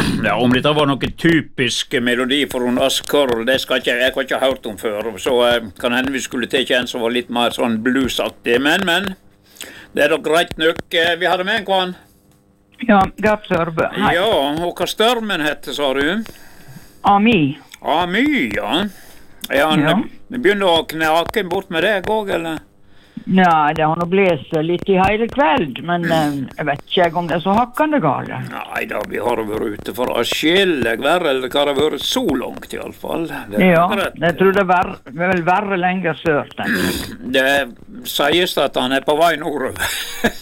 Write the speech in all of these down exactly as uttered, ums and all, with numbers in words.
Ja, om dette var noe typisk melodi for hun Askerl, det skal ikke, jeg har ikke hørt om før, så eh, kan hende vi skulle til en som var litt mer sånn bluesaktig, men, men, det er da greit nok. Eh, Vi hadde med en kvann. Ja, Gert Sørbø. Hei. Ja, og hva størmen hette, sa du? Ami. Ami, ja. Ja, han Ja. begynner å knake bort med deg òg, eller? Nei, det har nå blåst litt i hele kveld, men eh, jeg vet ikke om det er så hakkande gale. Nei da, vi har vært ute for adskillig verre, eller hva det har vært så langt i alle fall. Det er Ja, greit. jeg tror det er verre, vel verre lenger sør, tenker jeg. Det sies at han er på vei nordover.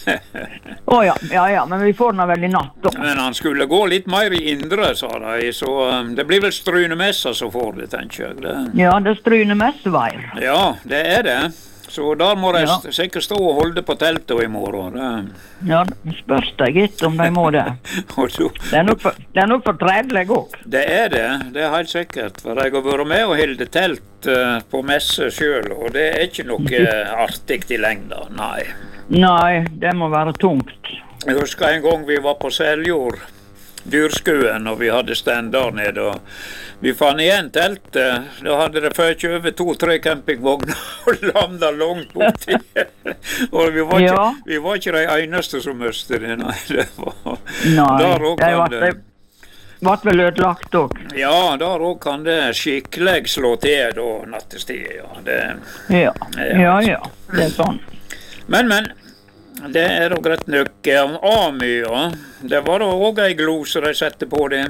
Å ja, ja, ja, men vi får den vel i natt da. Men han skulle gå litt mer i indre, sa de, så um, det blir vel Strynemessa som får det, tenker jeg. Det. Ja, det stryner mest veier. Ja, det er det. Så der må de Ja. sikkert stå og holde på teltet i morgen. Det. Ja, det spørs deg gitt om de må det. Og så- Det er nok for, det er nok for tredelig òg. Det er det, det er helt sikkert. For jeg har vært med og holdt telt uh, på messe sjøl, og det er ikke noe uh, artig i lengda, nei. Nei, det må være tungt. Jeg husker en gang vi var på Seljord, dyrskuen, og vi hadde stand der nede, og vi fann igjen teltet. Da hadde det ført over to-tre campingvogner og landa langt borti. Og vi var, Ja. ikke, vi var ikke de eneste som møste det, nei. Det var, Nei, der også det kan ble, det, det ble vel ødelagt òg. ja, der òg kan det skikkelig slå til da nattestid, ja. Det, Ja. ja, ja, det er sånn. men, men. Det er da greit nok. Ami, ja. Det var da òg ei glose de setter på det.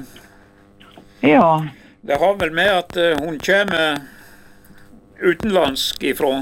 Ja, Det har vel med at eh, hun kommer utenlandsk ifra.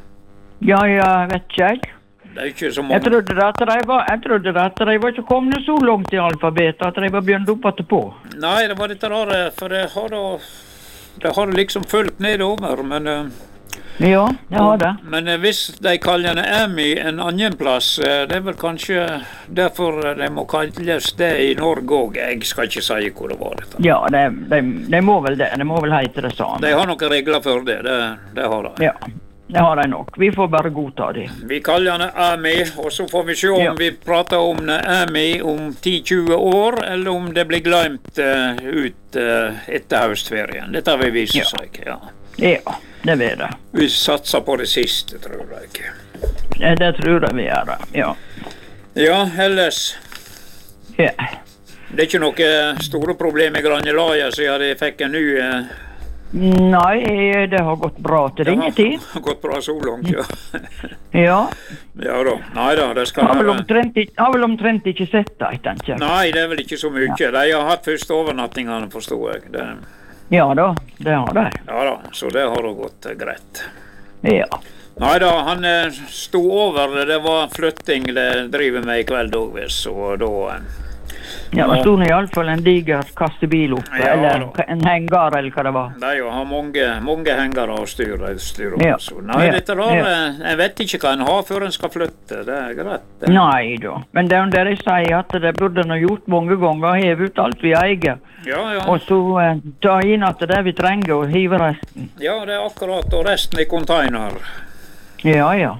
ja, ja, vet ikke jeg. Det er ikke så Jeg mange. trodde at de var, jeg trodde at de var ikke kommet så langt i alfabetet, at de var begynt opp etterpå. Nei, det var dette rare, for det har da det har liksom fulgt nedover, men eh, Ja, det har det. Men eh, hvis de kaller henne Ami en annen plass, eh, det er vel kanskje derfor de må kalles det i Norge òg. Jeg skal ikke si hvor det var. Dette. Ja, de, de, de må vel det. De må vel hete det samme. De har noen regler for det, det, det har de. Ja, det har de nok. Vi får bare godta det. Vi kaller henne Ami, og så får vi se om Ja. vi prater om Ami om ti til tjue år, eller om det blir glemt eh, ut eh, etter høstferien. Dette vil vise Ja. seg, ja. Ja, det vil det. Vi satser på det siste, tror jeg. Det, det tror jeg vi gjør, ja. Ja, ellers, ja. det er ikke noe store problem i Granjelaja siden de fikk en ny eh, Nei, det har gått bra til det ringetid. har gått bra så langt, ja. Ja, Ja da, nei da, det skal har vel være. omtrent, ikke- har vel omtrent ikke sett det, tenker jeg. Nei, det er vel ikke så mye. De har hatt første overnattingene, forstår jeg. Det, Ja da, det har de. ja da, så det har da gått eh, greit. Ja. Nei da, han eh, sto over. Det var flytting det driver med i kveld òg, visst. Så da eh, Ja, det sto i alle fall en diger kassebil oppe, Ja, eller da. en hengar, eller hva det var. de jo har mange, mange hengere å styre. styre Ja. Så, nei, Ja. dette der, eh, jeg vet ikke hva en har før en skal flytte. Det er greit. det. Nei da, men det er jo det de sier, at det burde en ha gjort mange ganger, heve ut alt vi eier, Ja, ja. og så eh, ta inn at det er det vi trenger, og hive resten. ja, det er akkurat. Og resten i container. Ja, ja,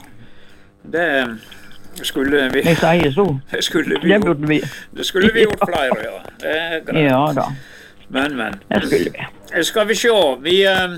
Det skulle vi vi sier så. Det skulle vi Det gjort, burde vi. det skulle vi gjort flere, ja. Det er greit. Ja da, Men, men. det skulle vi. Skal vi se. Vi eh,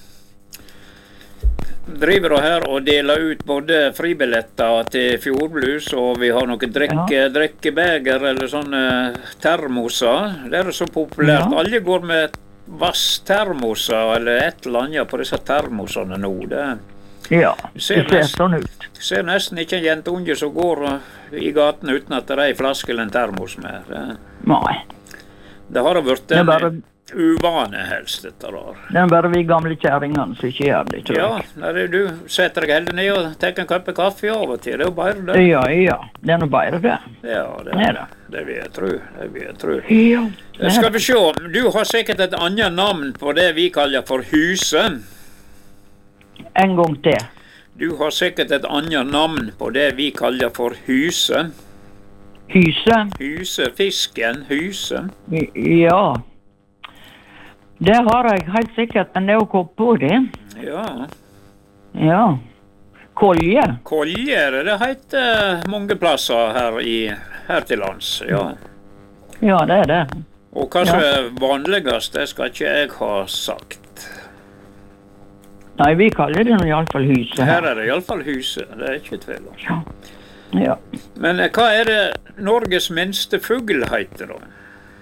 driver da her og deler ut både fribilletter til Fjordblues, og vi har noen drikke, drikkebeger eller sånne termoser. Det er så populært. Ja. Alle går med vasstermoser eller et eller annet på disse termosene nå. Det Ja, ser det ser nesten- sånn ut. ser nesten ikke en jentunge som går eh, i gaten uten at det er en flaske eller en termos med. Det, Nei, det har da vært det er en bare, uvane helst, dette der. det er bare vi gamle kjerringene som ikke gjør det, tror Ja, jeg. der er du setter deg heller ned og tar en kopp kaffe av og til. Det er jo bare det. Ja, ja, det er nå bare det. Ja, det, Det er det. det vil jeg tro. Det vil jeg tro. Ja, det er Skal det. vi se, du har sikkert et annet navn på det vi kaller for huset. En gang til. Du har sikkert et annet navn på det vi kaller for huset. Hyse. Huset, fisken, huset. Ja. Det har jeg helt sikkert, men det er å komme på det. Ja. Ja. Kolje. Koljer, det heter mange plasser her, i, her til lands. Ja. Ja, det er det. Og hva som er vanligast, det skal ikke jeg ha sagt. Nei, vi kaller det i alle fall huset. Her er det i alle fall huset, det er ikke tvil om. Ja. Ja. Men hva er det Norges minste fugl heter da?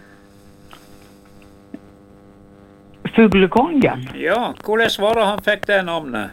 Fuglekongen. Ja, hvordan var det han fikk det navnet?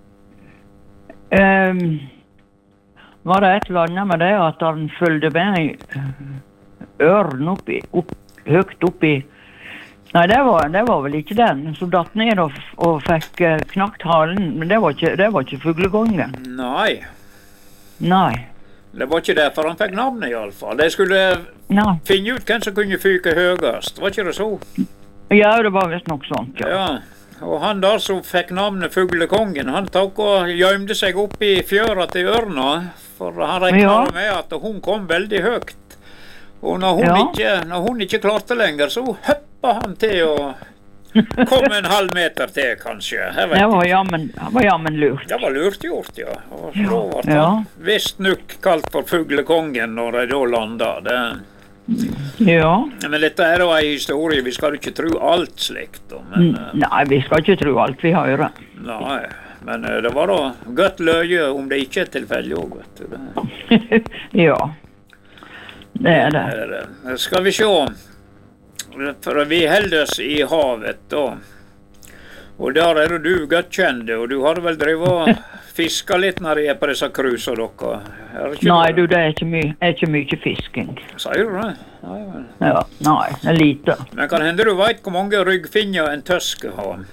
Um, var det et eller annet med det at han følte med i ørn oppi, opp, høyt oppi. Nei, det var, det var vel ikke den som datt ned og, og fikk uh, knakt halen, men det var ikke, det var ikke fuglekongen. Nei. Nei. Det var ikke derfor han fikk navnet i alle fall. De skulle Nei. finne ut hvem som kunne fyke høyest, var ikke det så? Ja, det var visst nok sånt, ja. Ja, og han der som fikk navnet Fuglekongen, han tok og gjemte seg opp i fjøra til ørna, for han regnet Ja. med at hun kom veldig høyt. Og når hun, Ja. ikke, når hun ikke klarte lenger, så høppa han til og kom en halv meter til, kanskje. Jeg vet Det var ikke. jammen, det var jammen lurt. Det var lurt gjort, ja. Og så ble Ja. han visst nok kalt for Fuglekongen når de da landa. Det Ja. Men dette er jo en historie, vi skal ikke tro alt slikt. Da, men, N- Nei, vi skal ikke tro alt vi hører. nei, men eh, det var da godt løye om det ikke er tilfeldig òg, vet du. Det, Ja. Det er det. er det. Skal vi se. For vi holder oss i havet, da. Og der er jo du godt kjent, og du har vel drevet og fiska litt når de er på disse cruisene dere? Er det ikke Nei, det? du, det er ikke mye, er ikke mye fisking. Sier du det? Nei, vel. Ja, nei, det er lite. Men kan hende du veit hvor mange ryggfinner en tøske har?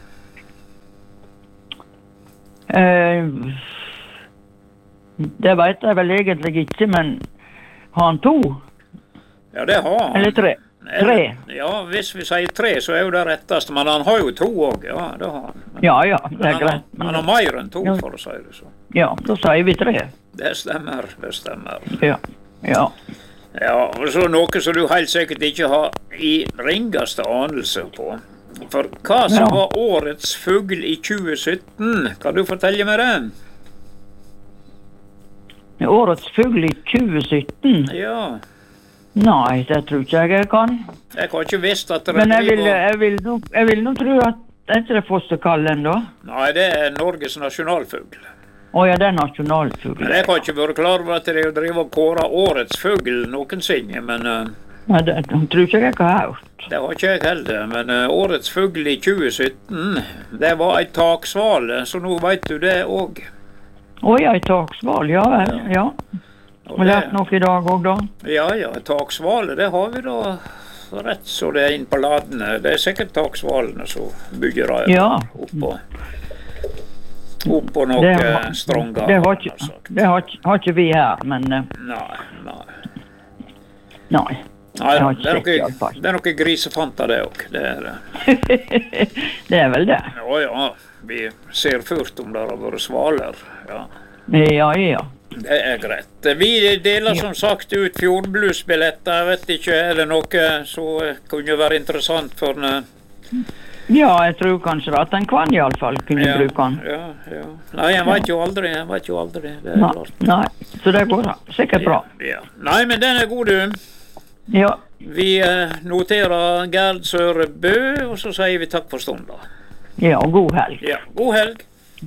Eh, det vet jeg vel egentlig ikke, men har han to? Ja, det har han. Eller tre? Tre? Ja, hvis vi sier tre, så er jo det rettest. Men han har jo to òg, ja. Det har han. Men, Ja, ja, det men er han, greit. har, han har mer enn to, Ja. for å si det sånn. Ja, da sier vi tre. Det stemmer, det stemmer. Ja, ja. Ja, og så noe som du helt sikkert ikke har i ringeste anelse på. For hva som Ja. var årets fugl i tjue sytten, kan du fortelle meg det? Årets fugl i tjue sytten? Ja, Nei, det tror ikke jeg jeg kan. jeg har ikke visst at det Men jeg vil, driver- jeg vil, nå, jeg vil nå tro at det er ikke det fossekallen da. Nei, det er Norges nasjonalfugl. Å ja, det er nasjonalfugl. Men jeg har ikke vært klar over at de driver og kårer årets fugl noensinne, men uh, Nei, det det tror ikke jeg har hørt. det har ikke jeg heller. Men uh, årets fugl i tjue sytten, det var ei taksvale, så nå vet du det òg. Å ja, ei taksval, ja vel, ja. Har lært noe i dag òg, da? Ja, ja, taksvale, det har vi da rett så det er inn på ladene. Det er sikkert taksvalene som bygger der Ja. oppå. Oppå noe Det har- stronger. Det har ikke, det har, ikke- har ikke vi her, men eh, Nei, nei. nei. Nei, Jeg har det er ikke sett i alle noe, fall. det er noe grisefanter det òg. Det er det. Det er vel det. Ja, ja. Vi ser fort om det har vært svaler. Ja. Ja, ja. Det er greit. Vi deler som sagt ut fjordbluesbilletter. Jeg vet ikke, er det noe som kunne være interessant for en... Ja, jeg tror kanskje at en kan iallfall kunne Ja, bruke den. ja, ja. Nei, jeg vet jo aldri. Jeg vet jo aldri. Det er Nei, klart. nei, så det går da. Sikkert bra. Ja. Nei, men den er god, du. Ja, Vi eh, noterer Gerd Søre Bø, og så sier vi takk for stunda. ja, og god helg. Ja, god helg.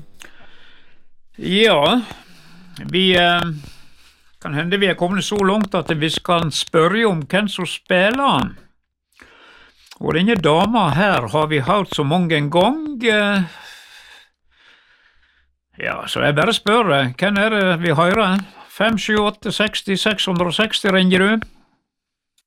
Ja, vi eh, kan hende vi er kommet så langt at vi kan spørre om hvem som spiller. Og denne dama her har vi hørt så mange ganger. Ja, så jeg bare spør, hvem er det vi hører? fem, sju, åtte, seksti, seks hundre og seksti ringer du?